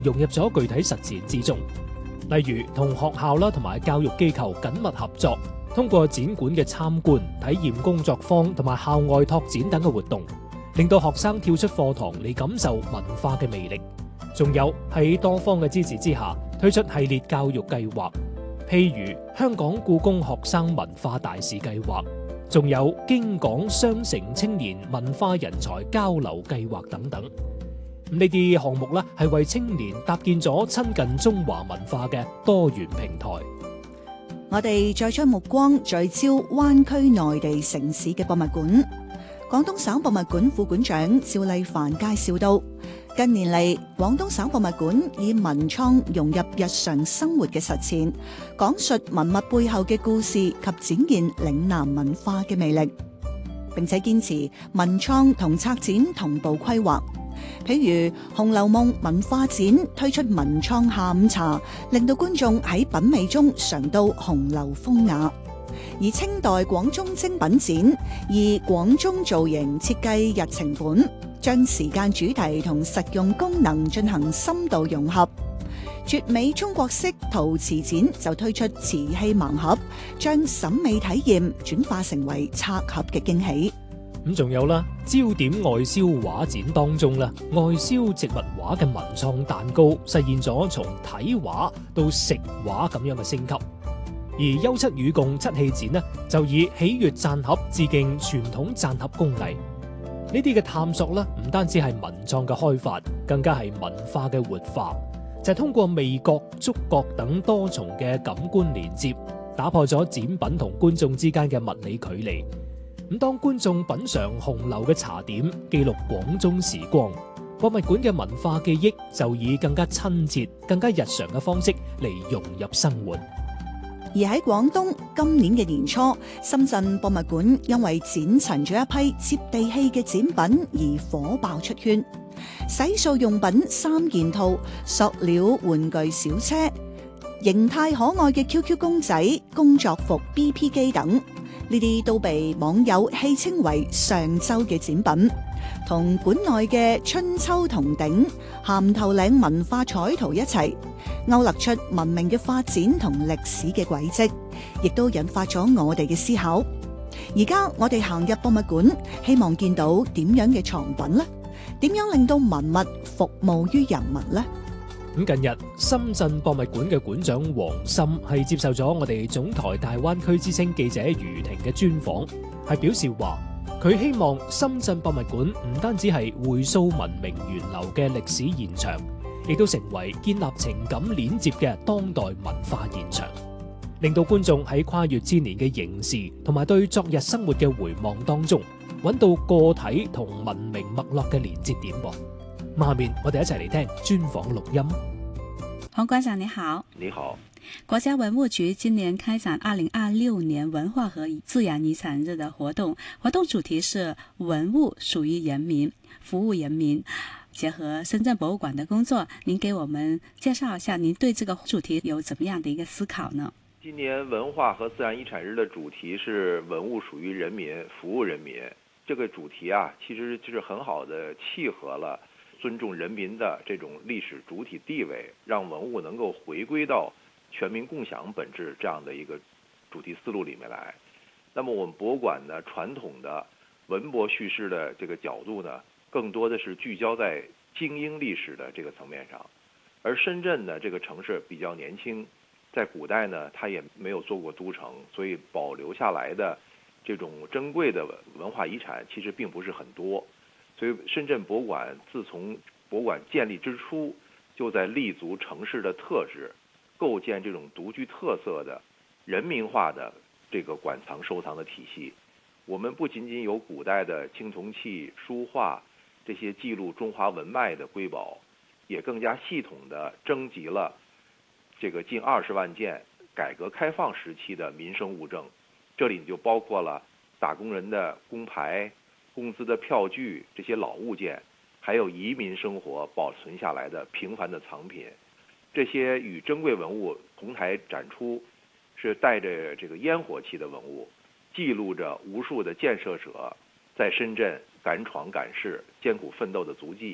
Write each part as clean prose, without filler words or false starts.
融入咗具體實踐之中。例如同學校啦同埋教育機構緊密合作，通過展館嘅參觀、體驗工作坊同埋校外拓展等嘅活動，令到學生跳出課堂嚟感受文化嘅魅力。仲有喺多方嘅支持之下，推出系列教育計劃，譬如香港故宮學生文化大使計劃，仲有京港雙城青年文化人才交流計劃等等。呢啲項目咧係為青年搭建咗親近中華文化嘅多元平台。 我哋再將目光聚焦灣區內地城市嘅博物館。廣東省博物館副館長趙麗凡介紹到，近年嚟，廣東省博物館以文創融入日常生活嘅實踐，講述文物背後嘅故事及展現嶺南文化嘅魅力，並且堅持文創同策展同步規劃。譬如《紅樓夢》文化展推出文創下午茶，令到觀眾喺品味中嘗到紅樓風雅。而清代廣宗精品展以廣宗造型設計日程本，將時間主題同實用功能進行深度融合。絕美中國式陶瓷展就推出瓷器盲盒，將審美體驗轉化成為拆盒嘅驚喜。 咁仲有啦，焦點外銷畫展當中啦，外銷植物畫嘅文創蛋糕實現咗從睇畫到食畫咁樣嘅升級。而優質與共漆器展呢，就以喜悅讚盒致敬傳統讚盒工藝。呢啲嘅探索呢，唔單止係文創嘅開發，更加係文化嘅活化，就係通過味覺、觸覺等多重嘅感官連接，打破咗展品同觀眾之間嘅物理距離。咁當觀眾品嘗紅樓嘅茶點，記錄廣宗時光，博物館嘅文化記憶就以更加親切、更加日常嘅方式嚟融入生活。 而喺廣東，今年嘅年初，深圳博物館因為展陳咗一批接地氣嘅展品而火爆出圈。洗漱用品3件套、塑料玩具小車、形態可愛嘅 QQ 公仔、工作服 BP 機等，呢啲都被網友戲稱為上周嘅展品。同館內嘅春秋銅鼎、鹹頭嶺文化彩圖一齊，勾勒出文明嘅發展同歷史嘅軌跡，亦都引發咗我哋嘅思考。而家我哋行入博物館，希望見到點樣嘅藏品呢？點樣令到文物服務於人民呢？ 咁近日，深圳博物館嘅館長黃森係接受咗我哋總台大灣區之聲記者余婷嘅專訪，係表示話佢希望深圳博物館唔單止係回溯文明源流嘅歷史現場，亦都成為建立情感鏈接嘅當代文化現場，令到觀眾喺跨越千年嘅凝視同埋對昨日生活嘅回望當中，揾到個體同文明脈絡嘅連接點。下面我哋一齊嚟聽專訪錄音。 黃館長你好。 你好。 國家文物局今年開展2026年文化和自然遺產日的活動，活動主題是文物屬於人民，服務人民。結合深圳博物館的工作，您給我們介紹一下您對這個主題有怎麼樣的一個思考呢？ 今年文化和自然遺產日的主題是文物屬於人民，服務人民。這個主題啊，其實就是很好的契合了尊重人民的這種歷史主體地位，讓文物能夠回歸到全民共享本質這樣的一個主題思路裡面來。那麼我們博物館呢，傳統的文博敘事的這個角度呢，更多的是聚焦在精英歷史的這個層面上。而深圳呢，這個城市比較年輕，在古代呢，它也沒有做過都城，所以保留下來的這種珍貴的文化遺產其實並不是很多。所以深圳博物館自從博物館建立之初，就在立足城市的特質，構建這種獨具特色的人民化的這個館藏收藏的體系。我們不僅僅有古代的青銅器、書畫這些記錄中華文脈的瑰寶，也更加系統地徵集了這個近20萬件改革開放時期的民生物證。這裡就包括了打工人的工牌、工資的票據這些老物件，還有移民生活保存下來的平凡的藏品。這些與珍貴文物同台展出，是帶着這個煙火氣的文物，記錄着無數的建設者在深圳敢闖敢試、艱苦奮鬥的足跡，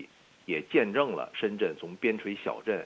也见证了深圳从边陲小镇